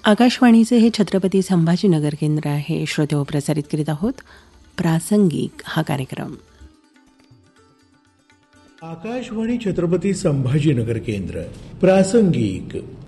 आकाशवाणीचे हे छत्रपती संभाजीनगर केंद्र आहे. श्रोतेहो, प्रसारित करीत आहोत प्रासंगिक हा कार्यक्रम. आकाशवाणी छत्रपती संभाजीनगर केंद्र प्रासंगिक